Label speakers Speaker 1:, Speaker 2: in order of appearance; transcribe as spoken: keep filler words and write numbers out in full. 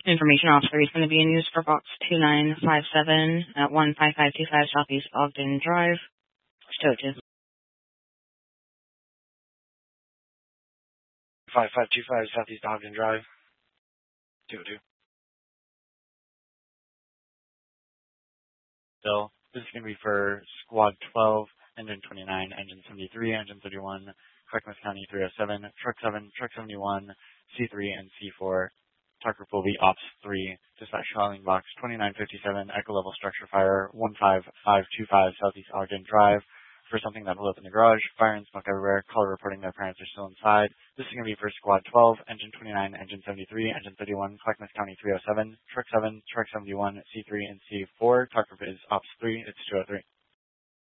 Speaker 1: Information officer is going to be in use for box two nine five seven at one five five two five Southeast Ogden Drive. Stowe two.
Speaker 2: five five two five Southeast Ogden Drive. two oh two. Bill, this is going to be for Squad twelve, Engine twenty-nine, Engine seventy-three, Engine thirty-one, Clackamas County three oh seven, Truck seven, Truck seventy-one, C three, and C four. Target group will be Ops three, dispatch calling box twenty-nine fifty-seven, Echo Level Structure Fire, one five five two five Southeast Ogden Drive, for something that will open the garage, fire and smoke everywhere, caller reporting their parents are still inside. This is going to be for Squad twelve, Engine twenty-nine, Engine seventy-three, Engine thirty-one, Clackamas County three oh seven, Truck seven, Truck seventy-one, C three, and C four. Target group is Ops three, it's two oh three.